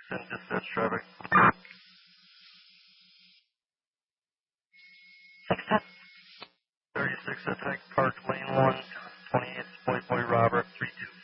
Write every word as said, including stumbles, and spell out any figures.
and dispatch traffic. thirty-six Attack Park, Lane one, twenty-eight, Boy Boy Robert, three two.